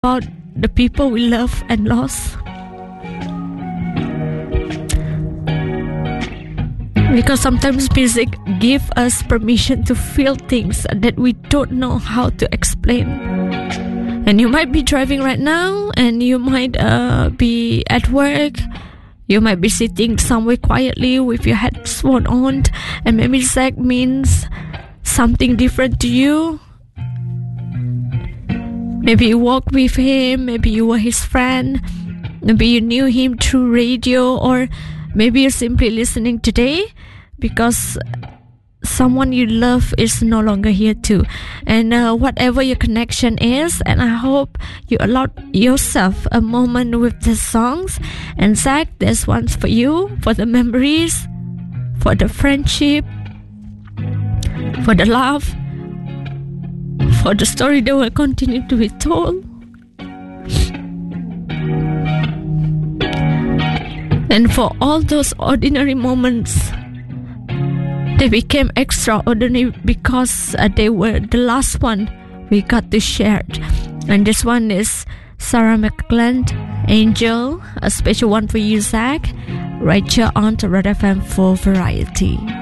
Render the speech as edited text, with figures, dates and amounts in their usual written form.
about the people we love and lost. Because sometimes music gives us permission to feel things that we don't know how to explain. And you might be driving right now, and you might be at work. You might be sitting somewhere quietly with your headphone on, and maybe Zach means something different to you. Maybe you walked with him, maybe you were his friend, maybe you knew him through radio, or maybe you're simply listening today because someone you love is no longer here too. And whatever your connection is, and I hope you allowed yourself a moment with the songs. And Zach, this one's for you, for the memories, for the friendship, for the love, for the story that will continue to be told. And for all those ordinary moments, they became extraordinary because they were the last one we got to share. And this one is Sarah McLachlan, Angel, a special one for you, Zach, right here on the Red FM for Variety.